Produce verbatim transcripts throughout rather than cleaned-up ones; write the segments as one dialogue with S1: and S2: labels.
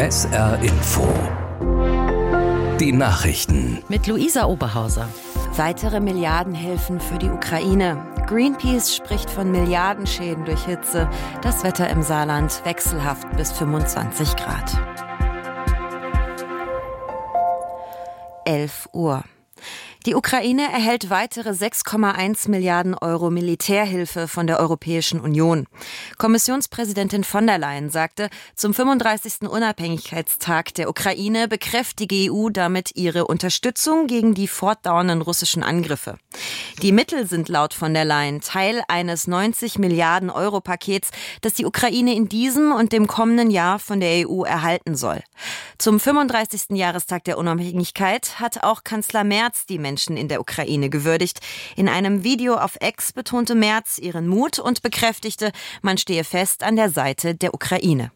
S1: S R Info. Die Nachrichten.
S2: Mit Luisa Oberhauser.
S3: Weitere Milliardenhilfen für die Ukraine. Greenpeace spricht von Milliardenschäden durch Hitze. Das Wetter im Saarland wechselhaft bis fünfundzwanzig Grad. elf Uhr. Die Ukraine erhält weitere sechs Komma eins Milliarden Euro Militärhilfe von der Europäischen Union. Kommissionspräsidentin von der Leyen sagte, zum fünfunddreißigsten Unabhängigkeitstag der Ukraine bekräftige die E U damit ihre Unterstützung gegen die fortdauernden russischen Angriffe. Die Mittel sind laut von der Leyen Teil eines neunzig Milliarden Euro Pakets, das die Ukraine in diesem und dem kommenden Jahr von der E U erhalten soll. Zum fünfunddreißigsten Jahrestag der Unabhängigkeit hat auch Kanzler Merz die Menschen in der Ukraine gewürdigt. In einem Video auf X betonte Merz ihren Mut und bekräftigte, man stehe fest an der Seite der Ukraine.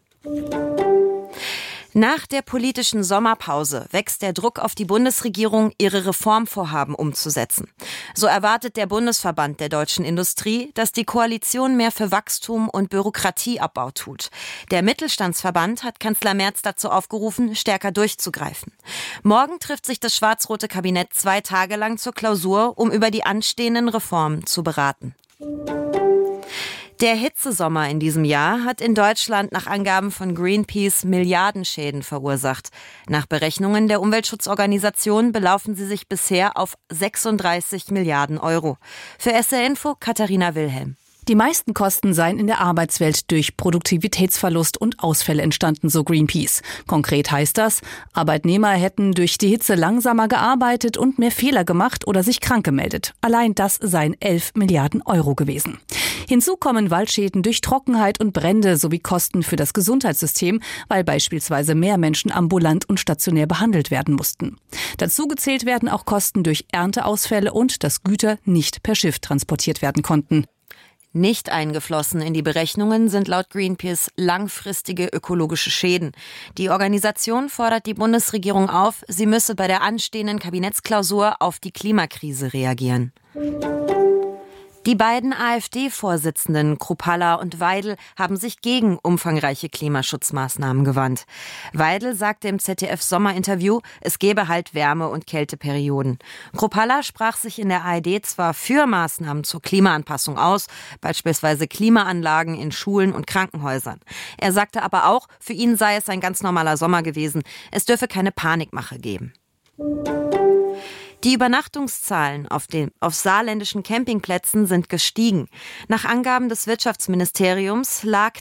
S3: Nach der politischen Sommerpause wächst der Druck auf die Bundesregierung, ihre Reformvorhaben umzusetzen. So erwartet der Bundesverband der deutschen Industrie, dass die Koalition mehr für Wachstum und Bürokratieabbau tut. Der Mittelstandsverband hat Kanzler Merz dazu aufgerufen, stärker durchzugreifen. Morgen trifft sich das schwarz-rote Kabinett zwei Tage lang zur Klausur, um über die anstehenden Reformen zu beraten. Der Hitzesommer in diesem Jahr hat in Deutschland nach Angaben von Greenpeace Milliardenschäden verursacht. Nach Berechnungen der Umweltschutzorganisation belaufen sie sich bisher auf sechsunddreißig Milliarden Euro. Für S R Info Katharina Wilhelm.
S4: Die meisten Kosten seien in der Arbeitswelt durch Produktivitätsverlust und Ausfälle entstanden, so Greenpeace. Konkret heißt das, Arbeitnehmer hätten durch die Hitze langsamer gearbeitet und mehr Fehler gemacht oder sich krank gemeldet. Allein das seien elf Milliarden Euro gewesen. Hinzu kommen Waldschäden durch Trockenheit und Brände sowie Kosten für das Gesundheitssystem, weil beispielsweise mehr Menschen ambulant und stationär behandelt werden mussten. Dazu gezählt werden auch Kosten durch Ernteausfälle und dass Güter nicht per Schiff transportiert werden konnten.
S3: Nicht eingeflossen in die Berechnungen sind laut Greenpeace langfristige ökologische Schäden. Die Organisation fordert die Bundesregierung auf, sie müsse bei der anstehenden Kabinettsklausur auf die Klimakrise reagieren. Die beiden AfD-Vorsitzenden Kruppalla und Weidel haben sich gegen umfangreiche Klimaschutzmaßnahmen gewandt. Weidel sagte im Z D F-Sommerinterview, es gebe halt Wärme- und Kälteperioden. Kruppalla sprach sich in der A R D zwar für Maßnahmen zur Klimaanpassung aus, beispielsweise Klimaanlagen in Schulen und Krankenhäusern. Er sagte aber auch, für ihn sei es ein ganz normaler Sommer gewesen, es dürfe keine Panikmache geben. Die Übernachtungszahlen auf den auf saarländischen Campingplätzen sind gestiegen. Nach Angaben des Wirtschaftsministeriums lag